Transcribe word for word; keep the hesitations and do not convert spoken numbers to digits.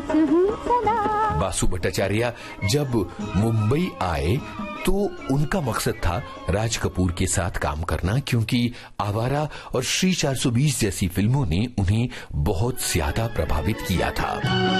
बासु भट्टाचार्य जब मुंबई आए तो उनका मकसद था राज कपूर के साथ काम करना, क्योंकि आवारा और श्री चार सौ बीस जैसी फिल्मों ने उन्हें बहुत ज्यादा प्रभावित किया था।